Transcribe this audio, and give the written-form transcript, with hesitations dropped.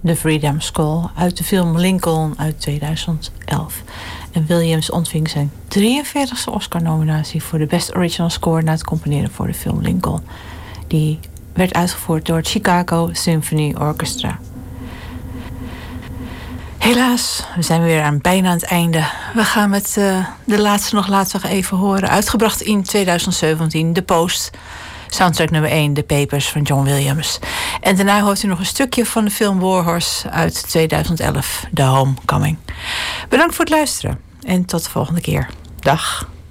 The Freedom Score uit de film Lincoln uit 2011. En Williams ontving zijn 43e Oscar-nominatie voor de Best Original Score na het componeren voor de film Lincoln. Die werd uitgevoerd door het Chicago Symphony Orchestra. Helaas, we zijn weer bijna aan het einde. We gaan met de laatste nog even horen. Uitgebracht in 2017, The Post. Soundtrack nummer 1, The Papers van John Williams. En daarna hoort u nog een stukje van de film Warhorse uit 2011, The Homecoming. Bedankt voor het luisteren en tot de volgende keer. Dag.